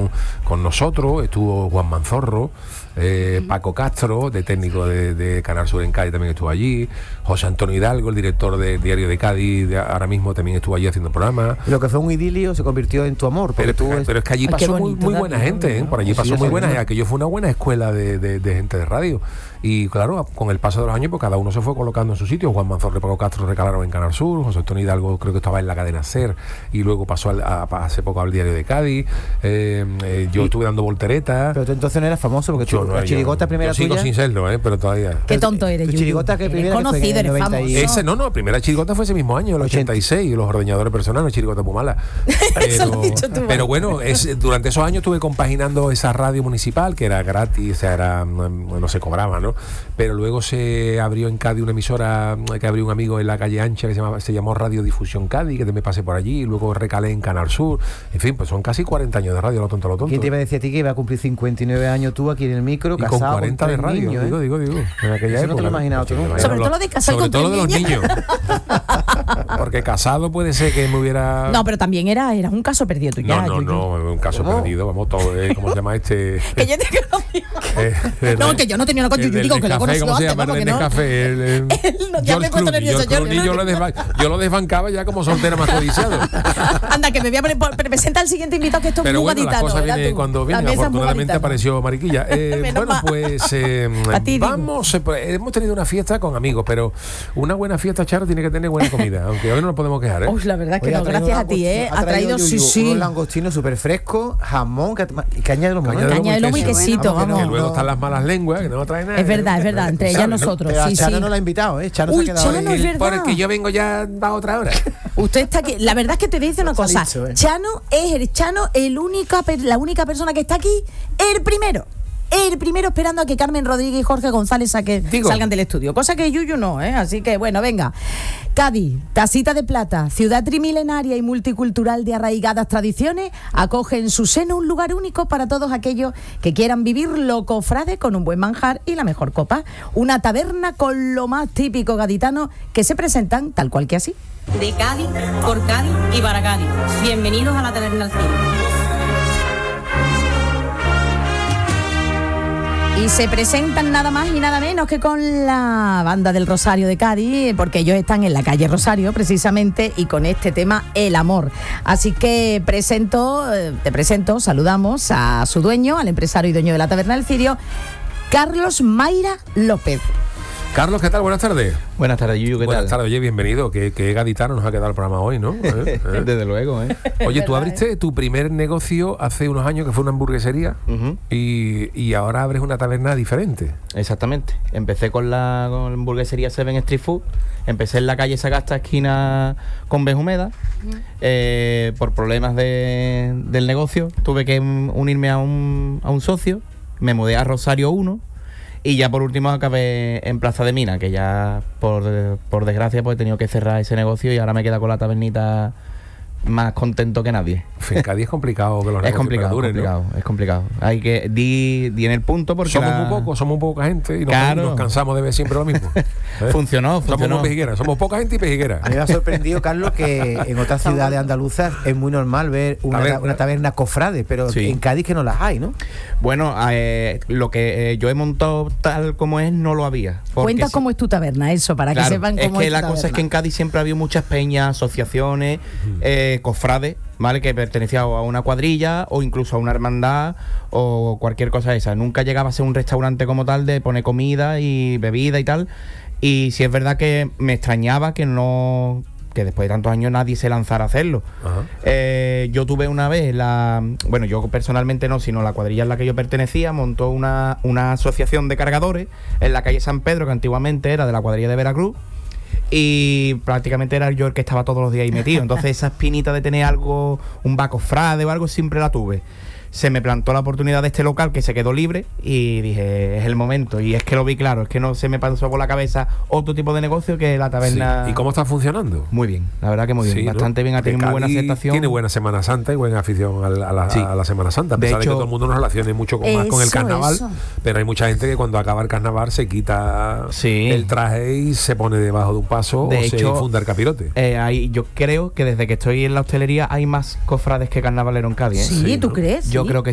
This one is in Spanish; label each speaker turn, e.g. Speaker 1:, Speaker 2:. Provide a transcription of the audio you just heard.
Speaker 1: con nosotros, estuvo Juan Manzorro, Paco Castro, de técnico de Canal Sur en Cádiz, también estuvo allí, José Antonio Hidalgo, el director del Diario de Cádiz, ahora mismo también estuvo allí haciendo programa.
Speaker 2: Lo que fue un idilio se convirtió en tu amor.
Speaker 1: Pero es que allí pasó bonito, muy buena gente, ¿eh? Por allí pasó muy buena gente. Aquello fue una buena escuela de gente de radio. Y claro, con el paso de los años, pues cada uno se fue colocando en su sitio. Juan Manzorro y Paco Castro recalaron en Canal Sur, José Antonio Hidalgo creo que estaba en la cadena SER y luego pasó hace poco al Diario de Cádiz. Yo estuve dando volteretas.
Speaker 2: Pero tú entonces no eras famoso porque la chirigota primera
Speaker 1: yo sigo
Speaker 2: tuya.
Speaker 1: sin serlo, pero todavía.
Speaker 3: Qué tonto eres,
Speaker 2: tu chirigota que primera
Speaker 3: conocido, eres famoso.
Speaker 1: La primera chirigota fue ese mismo año, el 86, los ordeñadores personales, chirigota muy mala. Pero bueno, durante esos años estuve compaginando esa radio municipal que era gratis, o sea, no se cobraba, ¿no? Pero luego se abrió en Cádiz una emisora que abrió un amigo en la calle Ancha que se llamó Radio Difusión Cádiz, que me pasé por allí, y luego recalé en Canal Sur. En fin, pues son casi 40 años de radio, lo tonto.
Speaker 2: ¿Quién te iba a decir a ti que iba a cumplir 59 años tú aquí en el micro,
Speaker 1: y
Speaker 2: casado
Speaker 1: con 40 de radio?
Speaker 2: Niños,
Speaker 1: digo. En aquella
Speaker 2: eso
Speaker 1: época.
Speaker 2: no te lo imaginaba tú nunca.
Speaker 3: Sobre todo lo de casar con
Speaker 1: todo lo de los niños. Porque casado puede ser que me hubiera...
Speaker 3: No, pero también era un caso perdido tú ya.
Speaker 1: No, un caso perdido, vamos, todo, ¿cómo se llama este?
Speaker 3: Que yo te conocí. No, que yo no tenía una cosa, yo digo que lo conocí
Speaker 1: ¿cómo se
Speaker 3: antes,
Speaker 1: llama? El café.
Speaker 3: Ya me he puesto nervioso.
Speaker 1: Yo lo desbancaba ya como soltera más codiciado.
Speaker 3: Anda, que me voy a presenta al siguiente invitado, que esto es muy gaditano.
Speaker 1: Pero bueno, las cosas vienen cuando vienen. Afortunadamente apareció Mariquilla. Bueno, pues hemos tenido una fiesta con amigos, pero una buena fiesta, Charo, tiene que tener buena comida, aunque hoy no nos podemos quedar, ¿eh?
Speaker 3: Uy, la verdad es que no, gracias a ti, ¿eh? Ha traído
Speaker 2: unos langostinos súper frescos, jamón, caña de lomo.
Speaker 3: Caña de lomo y quesito, vamos.
Speaker 1: Que luego están las malas lenguas, que no traen nada.
Speaker 3: Es verdad, entre ellas nosotros.
Speaker 2: Pero a Chano no la ha invitado, ¿eh? Chano se ha quedado
Speaker 3: Chano, es verdad.
Speaker 1: Porque yo vengo ya a otra hora.
Speaker 3: Usted está aquí. La verdad es que te dice una cosa. Chano es la única persona que está aquí, el primero esperando a que Carmen Rodríguez y Jorge González salgan del estudio, cosa que Yuyu no, así que bueno, venga. Cádiz, tacita de plata, ciudad trimilenaria y multicultural de arraigadas tradiciones, acoge en su seno un lugar único para todos aquellos que quieran vivir lo cofrade con un buen manjar y la mejor copa. Una taberna con lo más típico gaditano que se presentan tal cual que así.
Speaker 4: De Cádiz, por Cádiz y para Cádiz. Bienvenidos a la Taberna Alcina.
Speaker 3: Y se presentan nada más y nada menos que con la banda del Rosario de Cádiz, porque ellos están en la calle Rosario precisamente y con este tema El Amor. Así que saludamos a su dueño, al empresario y dueño de la Taberna del Cirio, Carlos Mayra López.
Speaker 1: Carlos, ¿qué tal? Buenas tardes.
Speaker 5: Buenas tardes, Yuyu, ¿qué tal?
Speaker 1: Buenas tardes, oye, bienvenido. Qué gaditano nos ha quedado el programa hoy, ¿no?
Speaker 5: Desde luego, ¿eh?
Speaker 1: Oye, tú abriste tu primer negocio hace unos años, que fue una hamburguesería, y ahora abres una taberna diferente.
Speaker 5: Exactamente. Empecé con la hamburguesería Seven Street Food. Empecé en la calle Sagasta, esquina con Benjumeda. Por problemas del negocio, tuve que unirme a un socio. Me mudé a Rosario 1. Y ya por último acabé en Plaza de Mina, que ya por desgracia pues he tenido que cerrar ese negocio y ahora me queda con la tabernita más contento que nadie.
Speaker 1: En fin, Cádiz es complicado que los negocios duren, ¿no?
Speaker 5: Es complicado. Hay que di en el punto porque
Speaker 1: somos poca gente y nos cansamos de ver siempre lo mismo.
Speaker 5: Funcionó.
Speaker 1: Somos pejigueras, somos poca gente y pejigueras.
Speaker 2: A mí me ha sorprendido, Carlos, que en otras ciudades andaluzas es muy normal ver una taberna cofrade, pero en Cádiz que no las hay, ¿no?
Speaker 5: Bueno, lo que yo he montado tal como es no lo había.
Speaker 3: Cuenta cómo es tu taberna, eso, para que sepan cómo es.
Speaker 5: Es que la cosa es que en Cádiz siempre ha habido muchas peñas, asociaciones, cofrades, ¿vale? Que pertenecía a una cuadrilla o incluso a una hermandad o cualquier cosa de esa. Nunca llegaba a ser un restaurante como tal de poner comida y bebida y tal. Y sí es verdad que me extrañaba que después de tantos años nadie se lanzara a hacerlo. Yo tuve una vez yo personalmente no, sino la cuadrilla en la que yo pertenecía montó una asociación de cargadores en la calle San Pedro, que antiguamente era de la cuadrilla de Veracruz. Y prácticamente era yo el que estaba todos los días ahí metido. Entonces esa espinita de tener algo, un bacofrade o algo, siempre la tuve. Se me plantó la oportunidad de este local que se quedó libre y dije, es el momento. Y es que lo vi claro, es que no se me pasó por la cabeza otro tipo de negocio que la taberna.
Speaker 1: Sí. ¿Y cómo está funcionando?
Speaker 5: Muy bien, la verdad que muy bien, bastante bien, ha tenido muy buena aceptación.
Speaker 1: Tiene buena Semana Santa y buena afición a la Semana Santa, a pesar de que todo el mundo nos relacione mucho más con el carnaval, pero hay mucha gente que cuando acaba el carnaval se quita el traje y se pone debajo de un paso se funda el capirote.
Speaker 5: Yo creo que desde que estoy en la hostelería hay más cofrades que carnavaleros en Cádiz.
Speaker 3: Sí, ¿tú crees?
Speaker 5: Yo creo que